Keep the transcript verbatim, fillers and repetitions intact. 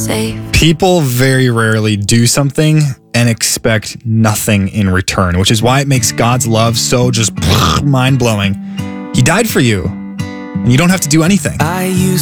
safe. People very rarely do something and expect nothing in return, which is why it makes God's love so just mind-blowing. He died for you, and you don't have to do anything. I used